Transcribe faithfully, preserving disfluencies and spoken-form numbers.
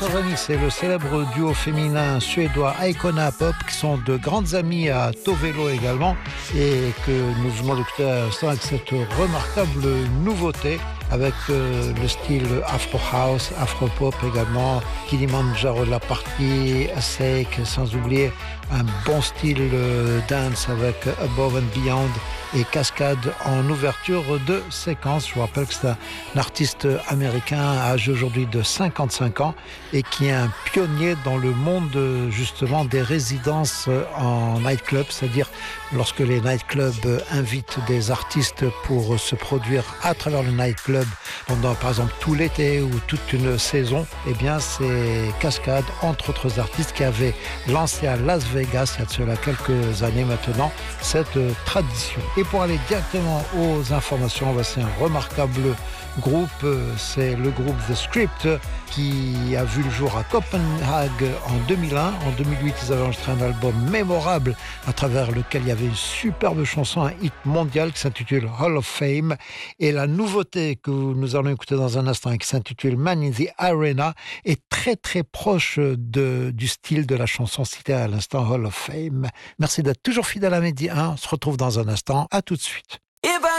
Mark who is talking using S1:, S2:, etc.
S1: Chauvrani, c'est le célèbre duo féminin suédois Icona Pop, qui sont de grandes amies à Tovelo également, et que nous venons d'écouter à l'instant avec cette remarquable nouveauté, avec euh, le style Afro House, Afro Pop également, Kilimanjaro de la partie, Asake, sans oublier un bon style euh, dance avec Above and Beyond et Cascade en ouverture de séquence. Je vous rappelle que c'est un artiste américain âgé aujourd'hui de cinquante-cinq ans et qui est un pionnier dans le monde justement des résidences en nightclub, c'est-à-dire lorsque les nightclubs invitent des artistes pour se produire à travers le nightclub pendant par exemple tout l'été ou toute une saison, eh bien c'est Cascade, entre autres artistes, qui avait lancé à Las Vegas il y a de cela quelques années maintenant cette tradition. Et pour aller directement aux informations, voici un remarquable groupe, c'est le groupe The Script qui a vu le jour à Copenhague en deux mille un. En deux mille huit, ils avaient enregistré un album mémorable à travers lequel il y avait une superbe chanson, un hit mondial qui s'intitule Hall of Fame. Et la nouveauté que nous allons écouter dans un instant, qui s'intitule Man in the Arena, est très très proche de, du style de la chanson citée à l'instant, Hall of Fame. Merci d'être toujours fidèle à Midi un. On se retrouve dans un instant. À tout de suite.